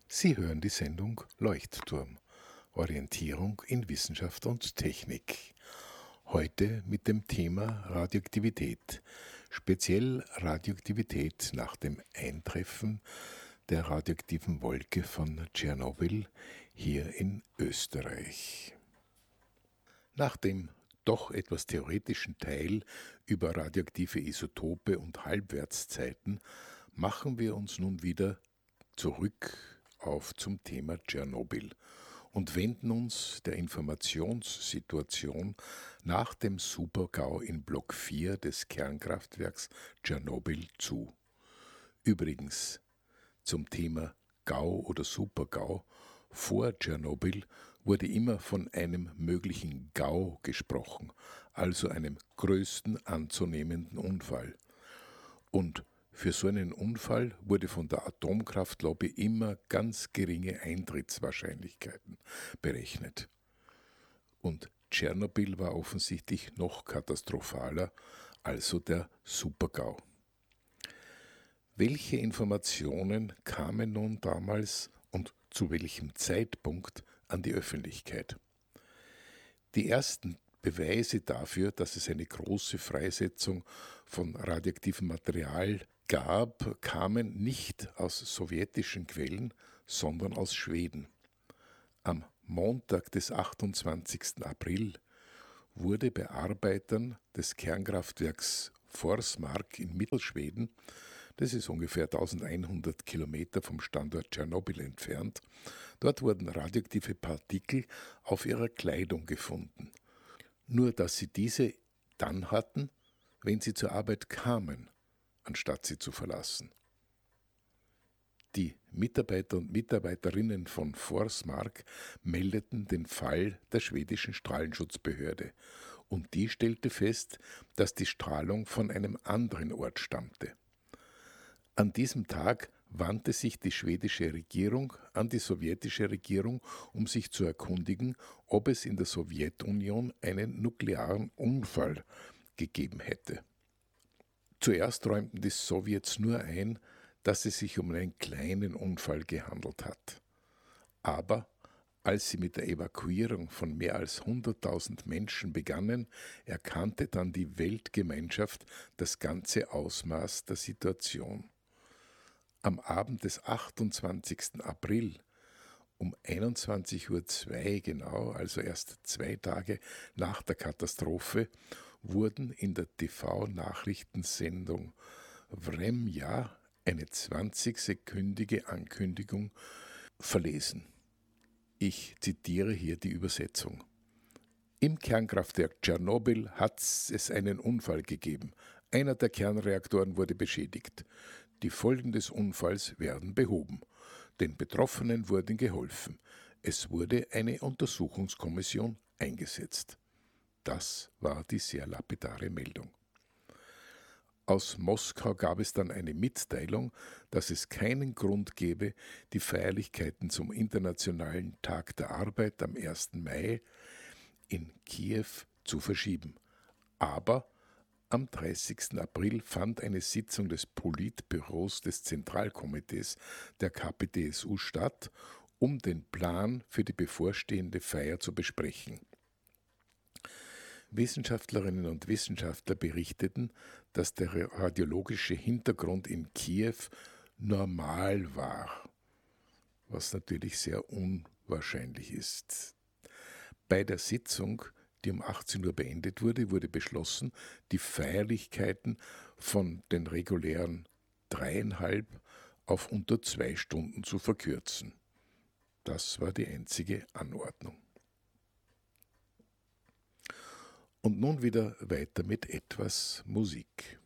Sie hören die Sendung Leuchtturm. Orientierung in Wissenschaft und Technik. Heute mit dem Thema Radioaktivität. Speziell Radioaktivität nach dem Eintreffen der radioaktiven Wolke von Tschernobyl hier in Österreich. Nach dem doch etwas theoretischen Teil über radioaktive Isotope und Halbwertszeiten machen wir uns nun wieder zurück zum Thema Tschernobyl und wenden uns der Informationssituation nach dem Super-GAU in Block 4 des Kernkraftwerks Tschernobyl zu. Übrigens, zum Thema GAU oder Super-GAU vor Tschernobyl wurde immer von einem möglichen GAU gesprochen, also einem größten anzunehmenden Unfall. Und für so einen Unfall wurde von der Atomkraftlobby immer ganz geringe Eintrittswahrscheinlichkeiten berechnet. Und Tschernobyl war offensichtlich noch katastrophaler, also der Super-GAU. Welche Informationen kamen nun damals und zu welchem Zeitpunkt an die Öffentlichkeit? Die ersten Beweise dafür, dass es eine große Freisetzung von radioaktivem Material gab, kamen nicht aus sowjetischen Quellen, sondern aus Schweden. Am Montag des 28. April wurde bei Arbeitern des Kernkraftwerks Forsmark in Mittelschweden, das ist ungefähr 1100 Kilometer vom Standort Tschernobyl entfernt, dort wurden radioaktive Partikel auf ihrer Kleidung gefunden. Nur dass sie diese dann hatten, wenn sie zur Arbeit kamen, anstatt sie zu verlassen. Die Mitarbeiter und Mitarbeiterinnen von Forsmark meldeten den Fall der schwedischen Strahlenschutzbehörde und die stellte fest, dass die Strahlung von einem anderen Ort stammte. An diesem Tag wandte sich die schwedische Regierung an die sowjetische Regierung, um sich zu erkundigen, ob es in der Sowjetunion einen nuklearen Unfall gegeben hätte. Zuerst räumten die Sowjets nur ein, dass es sich um einen kleinen Unfall gehandelt hat. Aber als sie mit der Evakuierung von mehr als 100.000 Menschen begannen, erkannte dann die Weltgemeinschaft das ganze Ausmaß der Situation. Am Abend des 28. April um 21:02 Uhr genau, also erst 2 Tage nach der Katastrophe, wurden in der TV-Nachrichtensendung Vremja eine 20-sekündige Ankündigung verlesen. Ich zitiere hier die Übersetzung. Im Kernkraftwerk Tschernobyl hat es einen Unfall gegeben. Einer der Kernreaktoren wurde beschädigt. Die Folgen des Unfalls werden behoben. Den Betroffenen wurde geholfen. Es wurde eine Untersuchungskommission eingesetzt. Das war die sehr lapidare Meldung. Aus Moskau gab es dann eine Mitteilung, dass es keinen Grund gäbe, die Feierlichkeiten zum Internationalen Tag der Arbeit am 1. Mai in Kiew zu verschieben. Aber am 30. April fand eine Sitzung des Politbüros des Zentralkomitees der KPDSU statt, um den Plan für die bevorstehende Feier zu besprechen. Wissenschaftlerinnen und Wissenschaftler berichteten, dass der radiologische Hintergrund in Kiew normal war, was natürlich sehr unwahrscheinlich ist. Bei der Sitzung, die um 18 Uhr beendet wurde, wurde beschlossen, die Feierlichkeiten von den regulären 3,5 auf unter 2 Stunden zu verkürzen. Das war die einzige Anordnung. Und nun wieder weiter mit etwas Musik.